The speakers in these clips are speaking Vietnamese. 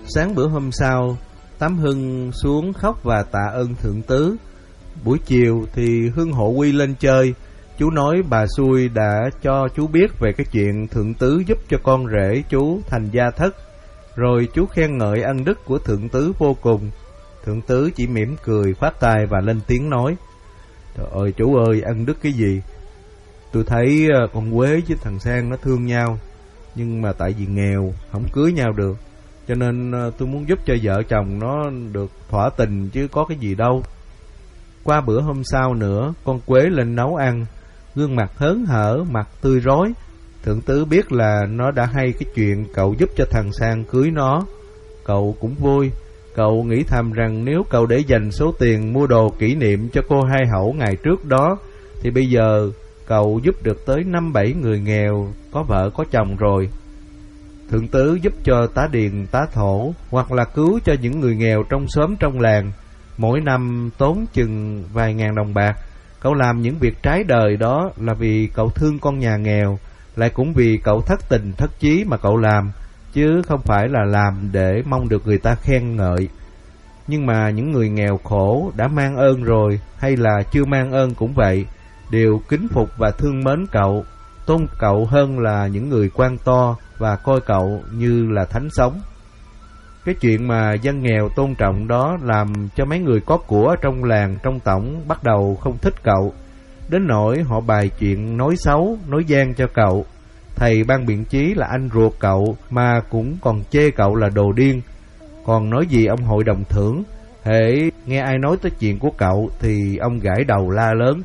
Sáng bữa hôm sau, Tám Hưng xuống khóc và tạ ơn thượng tứ. Buổi chiều thì Hưng hộ Quy lên chơi. Chú nói bà xui đã cho chú biết về cái chuyện thượng tứ giúp cho con rể chú thành gia thất. Rồi chú khen ngợi ân đức của thượng tứ vô cùng. Thượng tứ chỉ mỉm cười khoát tay và lên tiếng nói: Trời ơi chú ơi, ân đức cái gì? Tôi thấy con Quế với thằng Sang nó thương nhau, nhưng mà tại vì nghèo không cưới nhau được, cho nên tôi muốn giúp cho vợ chồng nó được thỏa tình chứ có cái gì đâu. Qua bữa hôm sau nữa, con Quế lên nấu ăn, gương mặt hớn hở, mặt tươi rói. Thượng tứ biết là nó đã hay cái chuyện cậu giúp cho thằng Sang cưới nó. Cậu cũng vui. Cậu nghĩ thầm rằng nếu cậu để dành số tiền mua đồ kỷ niệm cho cô hai hậu ngày trước đó, thì bây giờ cậu giúp được tới 5-7 người nghèo có vợ có chồng rồi. Thượng tứ giúp cho tá điền tá thổ, hoặc là cứu cho những người nghèo trong xóm trong làng, mỗi năm tốn chừng vài ngàn đồng bạc. Cậu làm những việc trái đời đó là vì cậu thương con nhà nghèo, lại cũng vì cậu thất tình thất chí mà cậu làm, chứ không phải là làm để mong được người ta khen ngợi. Nhưng mà những người nghèo khổ đã mang ơn rồi, hay là chưa mang ơn cũng vậy, đều kính phục và thương mến cậu, tôn cậu hơn là những người quan to và coi cậu như là thánh sống. Cái chuyện mà dân nghèo tôn trọng đó làm cho mấy người có của trong làng trong tổng bắt đầu không thích cậu, đến nỗi họ bày chuyện nói xấu, nói gian cho cậu. Thầy Ban Biện Chí là anh ruột cậu mà cũng còn chê cậu là đồ điên. Còn nói gì ông hội đồng thưởng, hễ nghe ai nói tới chuyện của cậu thì ông gãi đầu la lớn: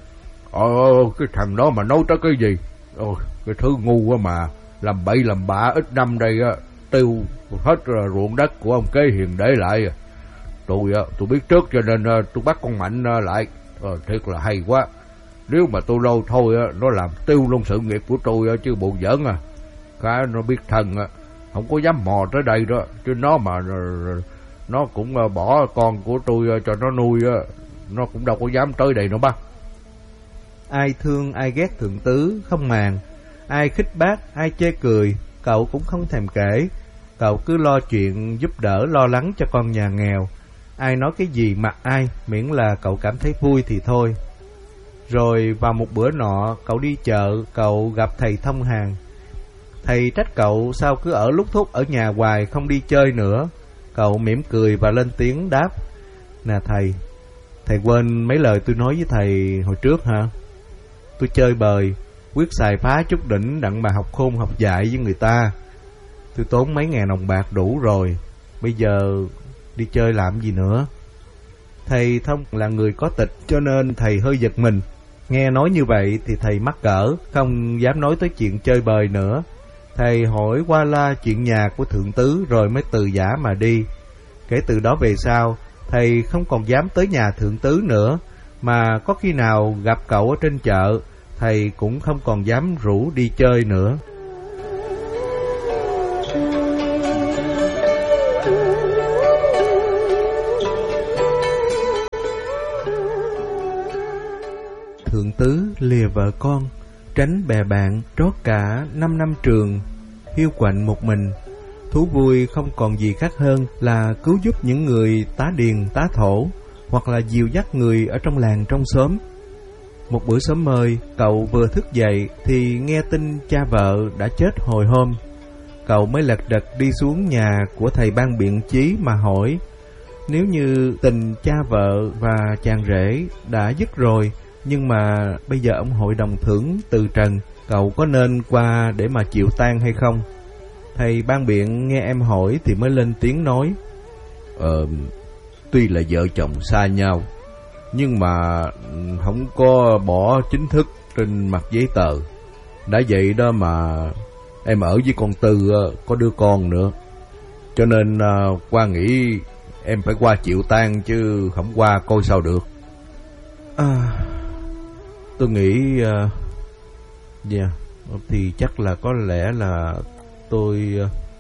Cái thằng đó mà nói tới cái gì? Cái thứ ngu quá mà, làm bậy làm bạ ít năm đây tiêu hết ruộng đất của ông Kế Hiền để lại. Tôi biết trước cho nên tôi bắt con Mạnh lại. Thiệt là hay quá. Nếu mà tôi lâu thôi nó làm tiêu luôn sự nghiệp của tôi chứ bộ giỡn à. Khá nó biết thân không có dám mò tới đây đó, chứ nó mà nó cũng bỏ con của tôi cho nó nuôi, nó cũng đâu có dám tới đây nữa bác. Ai thương ai ghét thượng tứ không màng, ai khích bác ai chê cười cậu cũng không thèm kể. Cậu cứ lo chuyện giúp đỡ lo lắng cho con nhà nghèo, ai nói cái gì mặc ai, miễn là cậu cảm thấy vui thì thôi. Rồi vào một bữa nọ, cậu đi chợ, cậu gặp thầy Thông Hàng. Thầy trách cậu sao cứ ở lút thút ở nhà hoài không đi chơi nữa. Cậu mỉm cười và lên tiếng đáp: Nè thầy quên mấy lời tôi nói với thầy hồi trước hả? Tôi chơi bời, quyết xài phá chút đỉnh đặng mà học khôn học dại với người ta. Tôi tốn mấy ngàn đồng bạc đủ rồi, bây giờ đi chơi làm gì nữa? Thầy Thông là người có tịch cho nên thầy hơi giật mình. Nghe nói như vậy thì thầy mắc cỡ, không dám nói tới chuyện chơi bời nữa. Thầy hỏi qua la chuyện nhà của thượng tứ rồi mới từ giã mà đi. Kể từ đó về sau, thầy không còn dám tới nhà thượng tứ nữa, mà có khi nào gặp cậu ở trên chợ, thầy cũng không còn dám rủ đi chơi nữa. Thượng tứ lìa vợ con, tránh bè bạn, trót cả 5 năm trường, hiu quạnh một mình. Thú vui không còn gì khác hơn là cứu giúp những người tá điền tá thổ, hoặc là dìu dắt người ở trong làng trong xóm. Một bữa sớm mời, cậu vừa thức dậy thì nghe tin cha vợ đã chết hồi hôm. Cậu mới lật đật đi xuống nhà của thầy Ban Biện Chí mà hỏi, nếu như tình cha vợ và chàng rể đã dứt rồi, nhưng mà bây giờ ông hội đồng thưởng từ trần, cậu có nên qua để mà chịu tang hay không? Thầy Ban Biện nghe em hỏi thì mới lên tiếng nói, Tuy là vợ chồng xa nhau, nhưng mà không có bỏ chính thức trên mặt giấy tờ. Đã vậy đó mà em ở với con Tư có đứa con nữa, cho nên qua nghĩ em phải qua chịu tang chứ không qua coi sao được. Tôi nghĩ thì chắc là có lẽ là tôi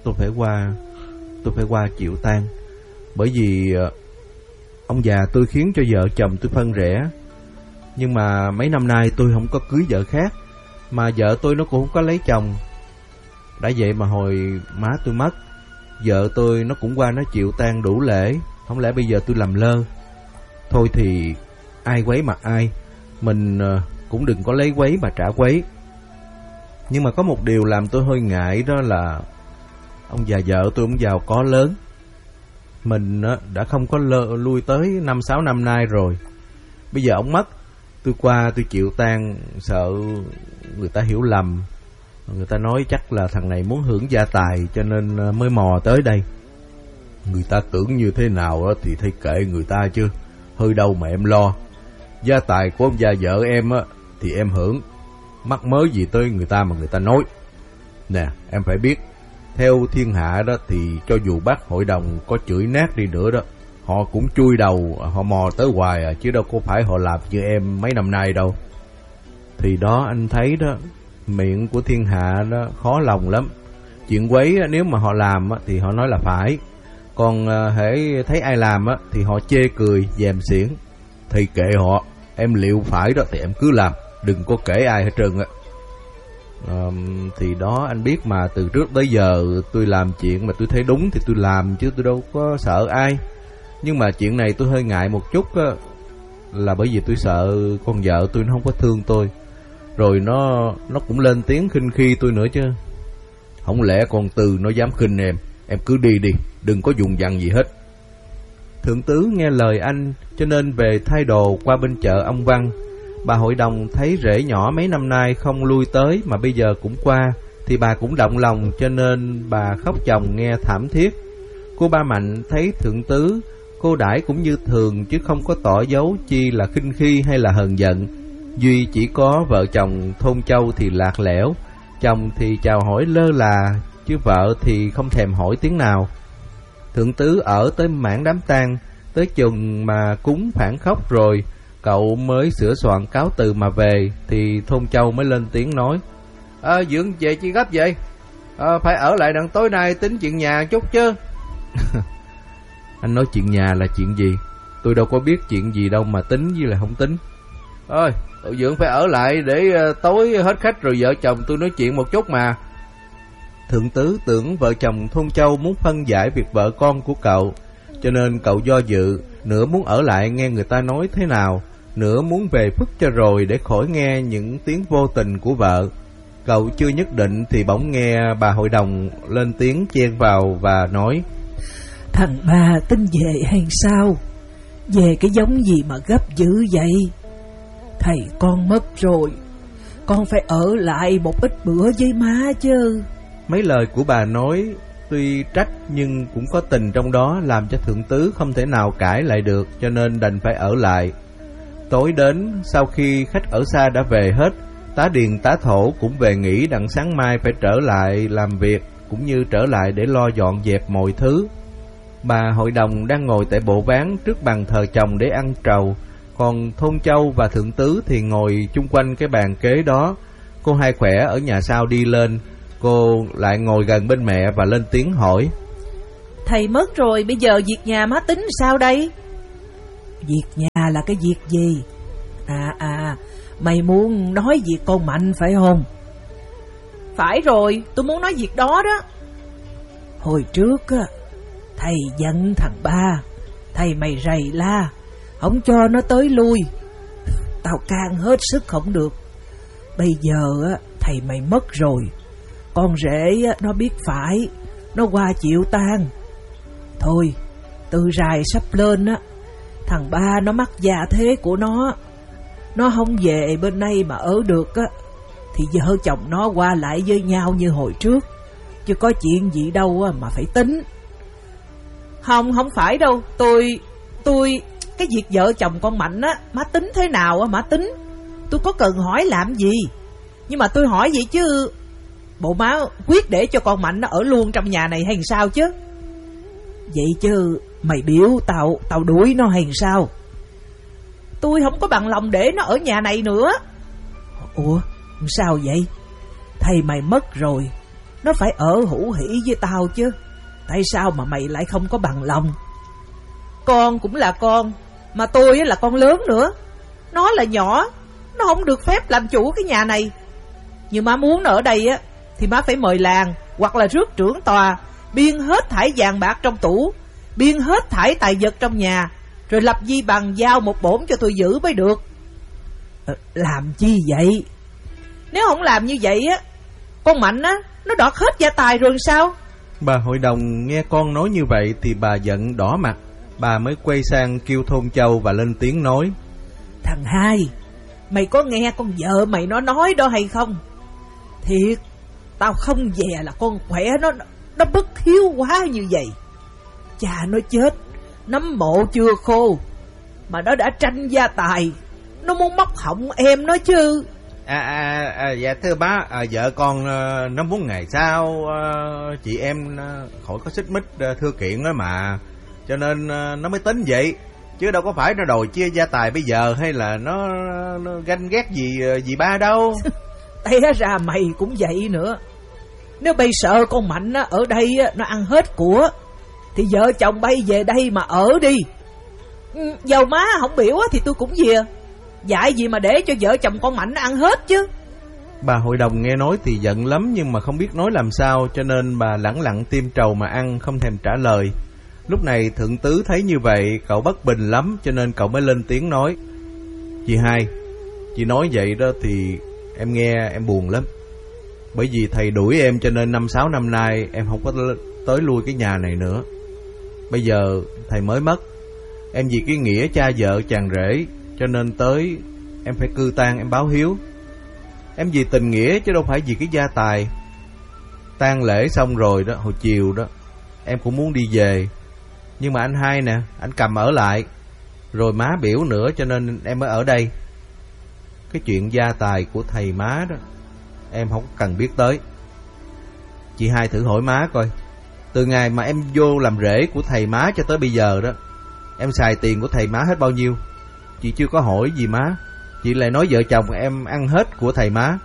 phải qua chịu tang, bởi vì ông già tôi khiến cho vợ chồng tôi phân rẽ. Nhưng mà mấy năm nay tôi không có cưới vợ khác, mà vợ tôi nó cũng không có lấy chồng. Đã vậy mà hồi má tôi mất Vợ tôi nó cũng qua nó chịu tang đủ lễ, không lẽ bây giờ tôi làm lơ? Thôi thì ai quấy mặt ai, mình cũng đừng có lấy quấy mà trả quấy. Nhưng mà có một điều làm tôi hơi ngại, đó là ông già vợ tôi cũng giàu có lớn. Mình đã không có lui tới 5-6 năm nay rồi. Bây giờ ông mất, tôi qua tôi chịu tang, sợ người ta hiểu lầm. Người ta nói chắc là thằng này muốn hưởng gia tài cho nên mới mò tới đây. Người ta tưởng như thế nào thì thấy kệ người ta chứ, hơi đâu mà em lo. Gia tài của ông già vợ em thì em hưởng, mắc mớ gì tới người ta mà người ta nói. Nè, em phải biết, theo thiên hạ đó thì cho dù bác hội đồng có chửi nát đi nữa đó, họ cũng chui đầu, họ mò tới hoài chứ đâu có phải họ làm như em mấy năm nay đâu. Thì đó, anh thấy đó, miệng của thiên hạ đó khó lòng lắm. Chuyện quấy nếu mà họ làm thì họ nói là phải, còn hễ thấy ai làm thì họ chê cười dèm xiển. Thì kệ họ, em liệu phải đó thì em cứ làm, đừng có kể ai hết trơn á. Thì đó, anh biết mà, từ trước tới giờ tôi làm chuyện mà tôi thấy đúng thì tôi làm, chứ tôi đâu có sợ ai. Nhưng mà chuyện này tôi hơi ngại một chút là bởi vì tôi sợ con vợ tôi nó không có thương tôi, rồi nó cũng lên tiếng khinh khi tôi nữa chứ. Không lẽ con Tư nó dám khinh em cứ đi đi, đừng có dùng dằn gì hết. Thượng tứ nghe lời anh cho nên về thay đồ qua bên chợ ông Văn. Bà hội đồng thấy rể nhỏ mấy năm nay không lui tới mà bây giờ cũng qua, thì bà cũng động lòng, cho nên bà khóc chồng nghe thảm thiết. Cô ba Mạnh thấy thượng tứ cô đãi cũng như thường, chứ không có tỏ dấu chi là khinh khi hay là hờn giận. Duy chỉ có vợ chồng thôn Châu thì lạc lẽo, chồng thì chào hỏi lơ là, chứ vợ thì không thèm hỏi tiếng nào. Thượng tứ ở tới mãn đám tang, tới chừng mà cúng phản khóc rồi, cậu mới sửa soạn cáo từ mà về, thì thôn Châu mới lên tiếng nói: Dưỡng về chi gấp vậy? Phải ở lại đằng tối nay tính chuyện nhà chút chứ. Anh nói chuyện nhà là chuyện gì? Tôi đâu có biết chuyện gì đâu mà tính với là không tính. Cậu Dưỡng phải ở lại để tối hết khách rồi vợ chồng tôi nói chuyện một chút mà. Thượng tứ tưởng vợ chồng thôn Châu muốn phân giải việc vợ con của cậu, cho nên cậu do dự, nửa muốn ở lại nghe người ta nói thế nào, nửa muốn về phức cho rồi để khỏi nghe những tiếng vô tình của vợ. Cậu chưa nhất định thì bỗng nghe bà hội đồng lên tiếng chen vào và nói: Thằng ba tính về hay sao? Về cái giống gì mà gấp dữ vậy? Thầy con mất rồi, con phải ở lại một ít bữa với má chứ. Mấy lời của bà nói tuy trách nhưng cũng có tình trong đó, làm cho thượng tứ không thể nào cãi lại được, cho nên đành phải ở lại. Tối đến, sau khi khách ở xa đã về hết, tá điền tá thổ cũng về nghỉ, đặng sáng mai phải trở lại làm việc, cũng như trở lại để lo dọn dẹp mọi thứ. Bà hội đồng đang ngồi tại bộ ván trước bàn thờ chồng để ăn trầu, còn thôn Châu và thượng tứ thì ngồi chung quanh cái bàn kế đó. Cô Hai Khỏe ở nhà sau đi lên, cô lại ngồi gần bên mẹ và lên tiếng hỏi: Thầy mất rồi, bây giờ việc nhà má tính sao đây? Việc nhà là cái việc gì? Mày muốn nói việc con Mạnh phải không? Phải rồi, tôi muốn nói việc đó đó. Hồi trước thầy giận thằng ba, thầy mày rầy la, không cho nó tới lui. Tao can hết sức không được. Bây giờ thầy mày mất rồi, con rể nó biết phải, nó qua chịu tang. Thôi, Tư rài sắp lên thằng ba nó mắc già thế của nó không về bên đây mà ở được thì vợ chồng nó qua lại với nhau như hồi trước, chứ có chuyện gì đâu mà phải tính. Không phải đâu, tôi cái việc vợ chồng con Mạnh má tính thế nào má tính, tôi có cần hỏi làm gì. Nhưng mà tôi hỏi vậy chứ, bộ má quyết để cho con Mạnh nó ở luôn trong nhà này hay sao chứ? Vậy chứ mày biểu tao đuổi nó hay sao? Tôi không có bằng lòng để nó ở nhà này nữa. Ủa sao vậy? Thầy mày mất rồi, nó phải ở hữu hỉ với tao chứ, tại sao mà mày lại không có bằng lòng? Con cũng là con, mà tôi là con lớn nữa, nó là nhỏ, nó không được phép làm chủ cái nhà này. Nhưng má muốn nó ở đây thì má phải mời làng hoặc là rước trưởng tòa, biên hết thảy vàng bạc trong tủ, biên hết thảy tài vật trong nhà, rồi lập di bằng giao một bổn cho tôi giữ mới được. Làm chi vậy? Nếu không làm như vậy á, con Mạnh á, nó đoạt hết gia tài rồi sao? Bà hội đồng nghe con nói như vậy thì bà giận đỏ mặt. Bà mới quay sang kêu Thôn Châu và lên tiếng nói: Thằng Hai, mày có nghe con vợ mày nó nói đó hay không? Thiệt, tao không dè là con khỏe nó bất hiếu quá như vậy. Cha nó chết, nấm mộ chưa khô, mà nó đã tranh gia tài, nó muốn móc họng em nó chứ. Dạ thưa bá, vợ con nó muốn ngày sau chị em khỏi có xích mích thưa kiện đó mà, cho nên nó mới tính vậy, chứ đâu có phải nó đòi chia gia tài bây giờ, hay là nó ganh ghét gì ba đâu. Té ra mày cũng vậy nữa. Nếu bây sợ con Mạnh ở đây nó ăn hết của, thì vợ chồng bay về đây mà ở đi. Dầu má không biểu thì tôi cũng về. Dạy gì mà để cho vợ chồng con Mạnh nó ăn hết chứ. Bà hội đồng nghe nói thì giận lắm, nhưng mà không biết nói làm sao, cho nên bà lẳng lặng tiêm trầu mà ăn, không thèm trả lời. Lúc này thượng tứ thấy như vậy, cậu bất bình lắm, cho nên cậu mới lên tiếng nói: Chị Hai, chị nói vậy đó thì em nghe em buồn lắm. Bởi vì thầy đuổi em, cho nên 5-6 năm nay em không có tới lui cái nhà này nữa. Bây giờ thầy mới mất, em vì cái nghĩa cha vợ chàng rể, cho nên tới em phải cư tang em báo hiếu. Em vì tình nghĩa chứ đâu phải vì cái gia tài. Tang lễ xong rồi đó, hồi chiều đó em cũng muốn đi về, nhưng mà anh Hai nè, anh cầm ở lại, rồi má biểu nữa, cho nên em mới ở đây. Cái chuyện gia tài của thầy má đó em không cần biết tới. Chị Hai thử hỏi má coi, từ ngày mà em vô làm rể của thầy má cho tới bây giờ đó, em xài tiền của thầy má hết bao nhiêu? Chị chưa có hỏi gì má, chị lại nói vợ chồng em ăn hết của thầy má.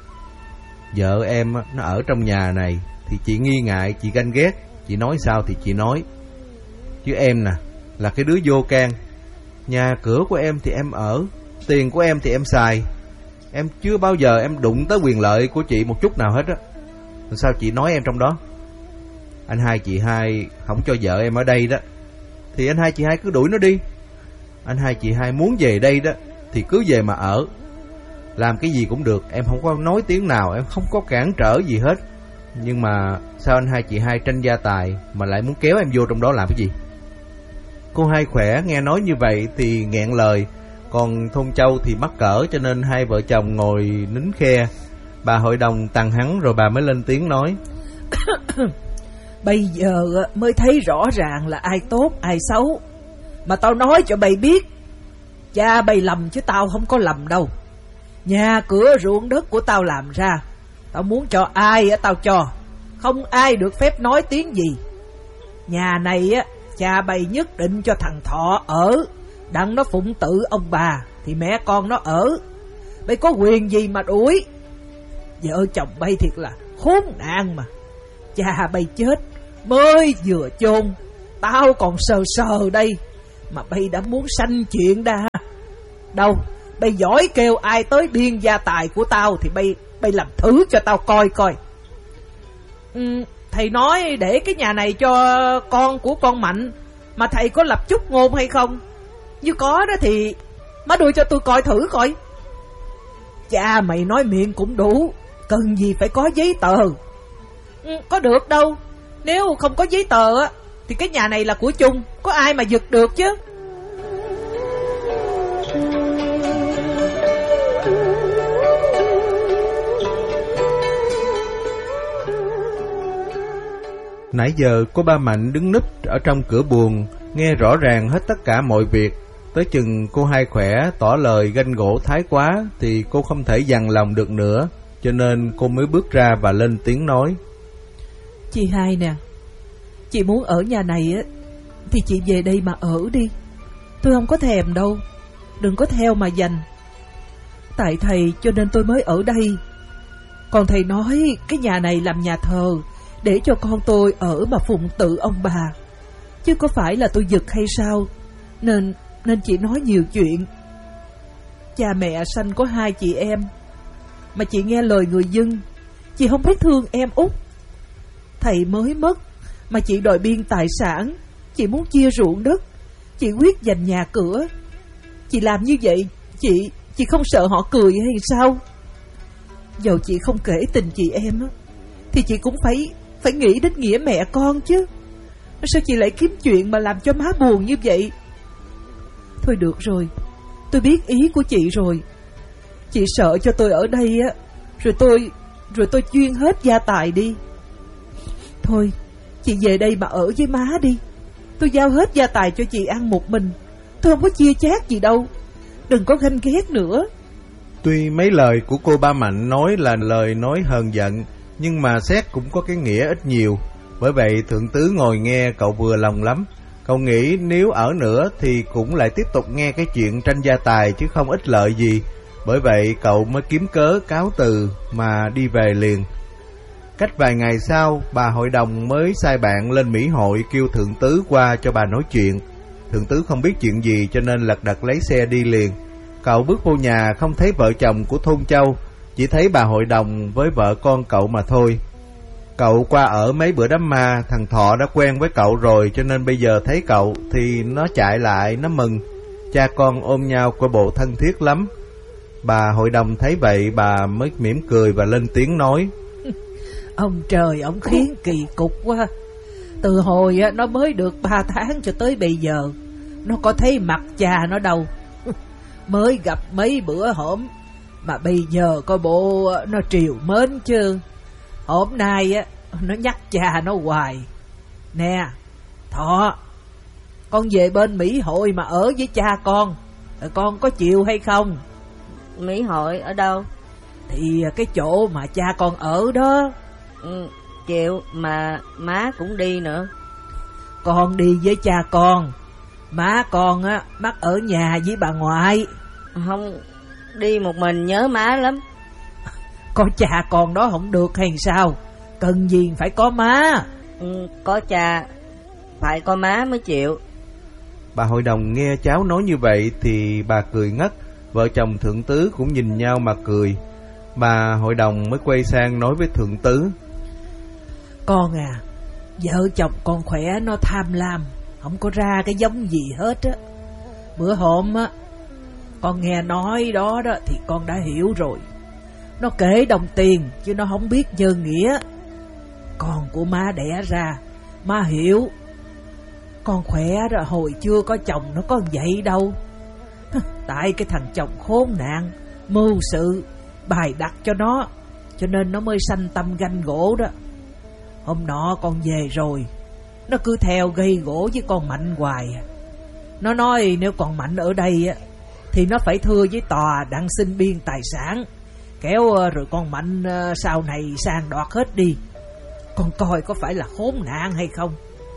Vợ em nó ở trong nhà này thì chị nghi ngại, chị ganh ghét, chị nói sao thì chị nói. Chứ em nè, là cái đứa vô can. Nhà cửa của em thì em ở, tiền của em thì em xài. Em chưa bao giờ em đụng tới quyền lợi của chị một chút nào hết á. Sao chị nói em trong đó? Anh Hai chị Hai không cho vợ em ở đây đó, thì anh Hai chị Hai cứ đuổi nó đi. Anh Hai chị Hai muốn về đây đó thì cứ về mà ở, làm cái gì cũng được, em không có nói tiếng nào, em không có cản trở gì hết. Nhưng mà sao anh Hai chị Hai tranh gia tài mà lại muốn kéo em vô trong đó làm cái gì? Cô Hai khỏe nghe nói như vậy thì nghẹn lời, còn Thôn Châu thì mắc cỡ, cho nên hai vợ chồng ngồi nín khe. Bà hội đồng tằng hắn rồi bà mới lên tiếng nói: Bây giờ mới thấy rõ ràng là ai tốt ai xấu. Mà tao nói cho bày biết, cha bày lầm chứ tao không có lầm đâu. Nhà cửa ruộng đất của tao làm ra, tao muốn cho ai tao cho, không ai được phép nói tiếng gì. Nhà này cha bày nhất định cho thằng Thọ ở, đặng nó phụng tự ông bà thì mẹ con nó ở. Bày có quyền gì mà đuổi? Vợ chồng bay thiệt là khốn nạn mà. Cha bay chết mới vừa chôn, tao còn sờ sờ đây, mà bay đã muốn sanh chuyện đa. Đâu, bay giỏi kêu ai tới biên gia tài của tao thì bay làm thử cho tao coi coi. Thầy nói để cái nhà này cho con của con Mạnh, mà thầy có lập chúc ngôn hay không? Như có đó thì má đưa cho tôi coi thử coi. Cha mày nói miệng cũng đủ, cần gì phải có giấy tờ. Có được đâu, nếu không có giấy tờ thì cái nhà này là của chung, có ai mà giật được chứ. Nãy giờ có ba Mạnh đứng núp ở trong cửa buồng, nghe rõ ràng hết tất cả mọi việc. Tới chừng cô Hai khỏe tỏ lời ganh gỗ thái quá thì cô không thể dằn lòng được nữa, cho nên cô mới bước ra và lên tiếng nói: Chị Hai nè, chị muốn ở nhà này thì chị về đây mà ở đi. Tôi không có thèm đâu, đừng có theo mà giành. Tại thầy cho nên tôi mới ở đây. Còn thầy nói cái nhà này làm nhà thờ để cho con tôi ở mà phụng tự ông bà, chứ có phải là tôi giật hay sao? Nên chị nói nhiều chuyện. Cha mẹ sanh có 2 chị em, mà chị nghe lời người dân, chị không biết thương em út. Thầy mới mất Mà chị đòi biên tài sản, chị muốn chia ruộng đất, chị quyết giành nhà cửa. Chị làm như vậy, chị không sợ họ cười hay sao? Dầu chị không kể tình chị em á, thì chị cũng phải nghĩ đến nghĩa mẹ con chứ. Sao chị lại kiếm chuyện mà làm cho má buồn như vậy? Thôi được rồi, tôi biết ý của chị rồi. Chị sợ cho tôi ở đây á, rồi tôi chuyên hết gia tài đi. Thôi, chị về đây mà ở với má đi. Tôi giao hết gia tài cho chị ăn một mình. Tôi không có chia chác gì đâu. Đừng có ganh ghét nữa. Tuy mấy lời của cô Ba Mạnh nói là lời nói hờn giận, nhưng mà xét cũng có cái nghĩa ít nhiều. Bởi vậy thượng tứ ngồi nghe cậu vừa lòng lắm. Cậu nghĩ nếu ở nữa thì cũng lại tiếp tục nghe cái chuyện tranh gia tài chứ không ích lợi gì. Bởi vậy cậu mới kiếm cớ cáo từ mà đi về liền. Cách vài ngày sau, bà hội đồng mới sai bạn lên Mỹ Hội kêu thượng tứ qua cho bà nói chuyện. Thượng tứ không biết chuyện gì cho nên lật đật lấy xe đi liền. Cậu bước vô nhà không thấy vợ chồng của thôn Châu, chỉ thấy bà hội đồng với vợ con cậu mà thôi. Cậu qua ở mấy bữa đám ma, thằng Thọ đã quen với cậu rồi cho nên bây giờ thấy cậu thì nó chạy lại, nó mừng. Cha con ôm nhau coi bộ thân thiết lắm. Bà hội đồng thấy vậy bà mới mỉm cười và lên tiếng nói: Ông trời, ông khiến kỳ cục quá. Từ hồi nó mới được 3 tháng cho tới bây giờ, nó có thấy mặt cha nó đâu. Mới gặp mấy bữa hổm mà bây giờ coi bộ nó triều mến chứ. Hôm nay nó nhắc cha nó hoài. Nè Thọ, con về bên Mỹ Hội mà ở với cha con có chịu hay không? Mỹ Hội ở đâu? Thì cái chỗ mà cha con ở đó. Chịu, mà má cũng đi nữa. Con đi với cha con, má con mắc ở nhà với bà ngoại. Không, đi một mình nhớ má lắm. Có cha con đó không được hay sao? Cần gì phải có má. Có cha, phải có má mới chịu. Bà hội đồng nghe cháu nói như vậy thì bà cười ngất. Vợ chồng thượng tứ cũng nhìn nhau mà cười. Bà hội đồng mới quay sang nói với thượng tứ: Con à, vợ chồng con khỏe nó tham lam, không có ra cái giống gì hết á. Bữa hôm con nghe nói đó thì con đã hiểu rồi. Nó kể đồng tiền chứ nó không biết nhân nghĩa. Con của má đẻ ra, má hiểu. Con khỏe rồi hồi chưa có chồng nó có vậy đâu. Tại cái thằng chồng khốn nạn, mưu sự, bài đặt cho nó, cho nên nó mới sanh tâm ganh gỗ đó. Hôm nọ con về rồi, nó cứ theo gây gỗ với con Mạnh hoài. Nó nói nếu con Mạnh ở đây thì nó phải thưa với tòa đặng xin biên tài sản, kéo rồi con Mạnh sau này sang đoạt hết đi. Con coi có phải là khốn nạn hay không?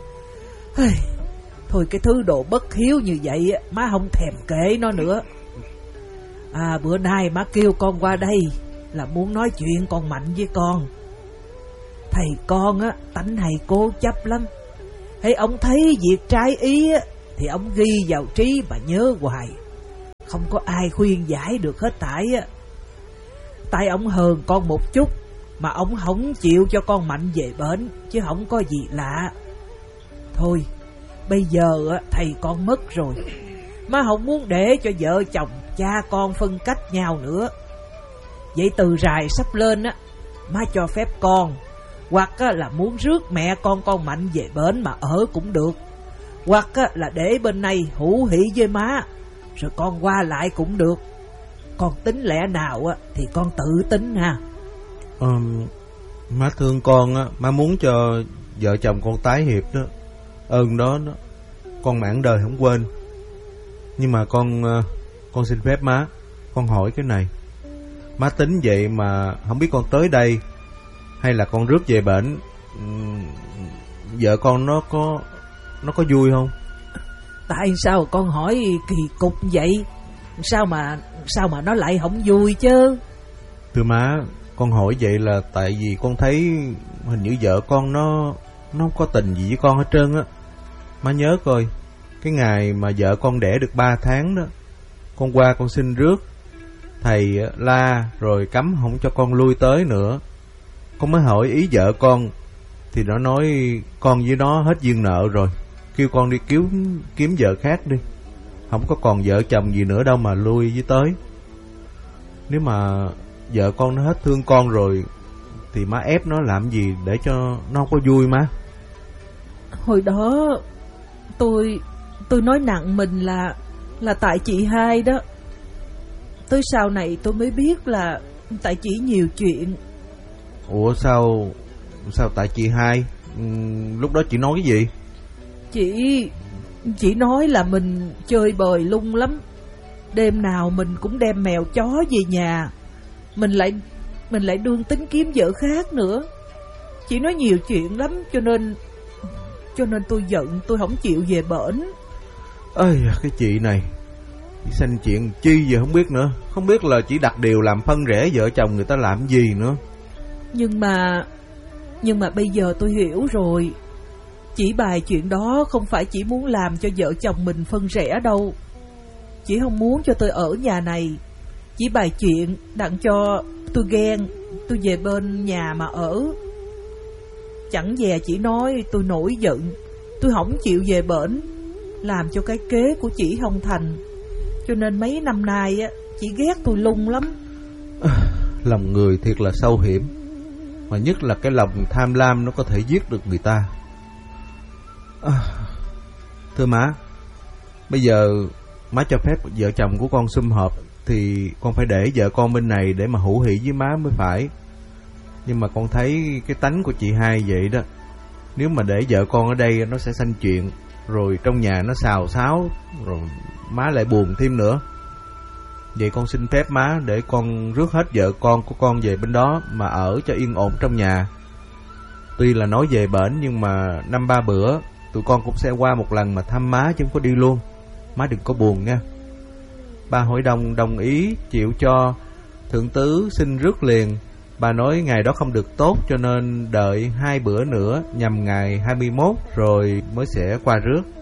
Thôi cái thứ đồ bất hiếu như vậy má không thèm kể nó nữa. Bữa nay má kêu con qua đây là muốn nói chuyện con Mạnh với con. Thầy con tánh hay cố chấp lắm. Hay ông thấy việc trái ý thì ông ghi vào trí mà nhớ hoài, không có ai khuyên giải được hết thảy. Tại ông hờn con một chút mà ông không chịu cho con Mạnh về bển, chứ không có gì lạ. Thôi bây giờ thầy con mất rồi, má không muốn để cho vợ chồng cha con phân cách nhau nữa. Vậy từ rày sắp lên má cho phép con, hoặc là muốn rước mẹ con Mạnh về bển mà ở cũng được, hoặc là để bên này hữu hỉ với má, rồi con qua lại cũng được. Con tính lẽ nào thì con tự tính ha. Má thương con má muốn cho vợ chồng con tái hiệp đó. Ơn đó con mãn đời không quên. Nhưng mà con xin phép má, con hỏi cái này. Má tính vậy mà không biết con tới đây hay là con rước về bển, vợ con nó có vui không? Tại sao con hỏi kỳ cục vậy? Sao mà nó lại không vui chứ? Thưa má, con hỏi vậy là tại vì con thấy hình như vợ con nó không có tình gì với con hết trơn á. Má nhớ coi, cái ngày mà vợ con đẻ được 3 tháng đó, con qua con xin rước, thầy la rồi cấm không cho con lui tới nữa. Con mới hỏi ý vợ con, thì nó nói con với nó hết duyên nợ rồi, kêu con đi kiếm vợ khác đi, không có còn vợ chồng gì nữa đâu mà lui với tới. Nếu mà vợ con nó hết thương con rồi thì má ép nó làm gì để cho nó không có vui má? Hồi đó tôi nói nặng mình là tại chị Hai đó. Tới sau này tôi mới biết là tại chị nhiều chuyện. Ủa sao tại chị Hai? Lúc đó chị nói cái gì? Chị nói là mình chơi bời lung lắm, đêm nào mình cũng đem mèo chó về nhà, mình lại đương tính kiếm vợ khác nữa. Chị nói nhiều chuyện lắm, cho nên tôi giận, tôi không chịu về bển. Ơi cái chị này, chị sanh chuyện chi giờ không biết nữa, không biết là chỉ đặt điều làm phân rẽ vợ chồng người ta làm gì nữa. Nhưng mà bây giờ tôi hiểu rồi. Chỉ bài chuyện đó không phải chỉ muốn làm cho vợ chồng mình phân rẽ đâu. Chỉ không muốn cho tôi ở nhà này. Chỉ bài chuyện đặng cho tôi ghen, tôi về bên nhà mà ở. Chẳng dè chỉ nói tôi nổi giận, tôi không chịu về bển, làm cho cái kế của chị không thành. Cho nên mấy năm nay á, chị ghét tôi lung lắm. Lòng người thiệt là sâu hiểm, mà nhất là cái lòng tham lam nó có thể giết được người ta. Thưa má, bây giờ má cho phép vợ chồng của con sum họp thì con phải để vợ con bên này để mà hữu hỷ với má mới phải. Nhưng mà con thấy cái tánh của chị Hai vậy đó, nếu mà để vợ con ở đây nó sẽ sanh chuyện, rồi trong nhà nó xào xáo, rồi má lại buồn thêm nữa. Vậy con xin phép má để con rước hết vợ con của con về bên đó mà ở cho yên ổn trong nhà. Tuy là nói về bển nhưng mà 5-3 bữa tụi con cũng sẽ qua một lần mà thăm má chứ không có đi luôn. Má đừng có buồn nha. Ba Hội đồng đồng ý chịu cho thượng tứ xin rước liền. Bà nói ngày đó không được tốt cho nên đợi 2 bữa nữa nhằm ngày 21 rồi mới sẽ qua rước.